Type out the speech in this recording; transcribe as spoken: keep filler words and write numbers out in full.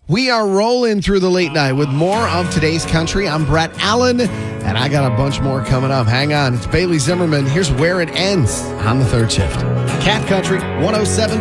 We are rolling through the late night with more of today's country. I'm Brett Allen, and I got a bunch more coming up. Hang on. It's Bailey Zimmerman. Here's where it ends on the third shift. Cat Country one oh seven